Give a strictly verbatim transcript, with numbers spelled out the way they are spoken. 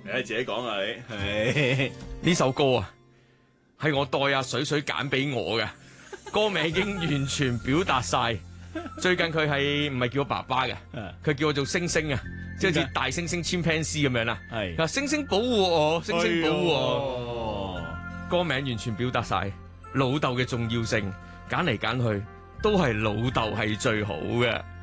誒，自己講啊你。 呢首歌啊，係我代阿水水揀俾我嘅，歌名已經完全表達晒。最近佢係唔係叫我爸爸嘅，佢叫我做星星啊，即係好似大猩猩 chimpanzee 咁樣啦。 係佢話星星保護我，星星保護我。 哦， 歌名完全表達晒老豆嘅重要性，揀嚟揀去都係老豆係最好嘅。